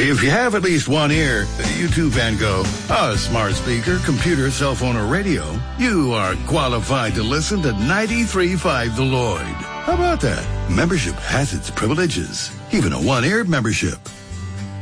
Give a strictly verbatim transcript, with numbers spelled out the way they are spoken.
If you have at least one ear, you too, Van Gogh, a smart speaker, computer, cell phone, or radio, you are qualified to listen to ninety-three point five The Lloyd. How about that? Membership has its privileges, even a one-ear membership.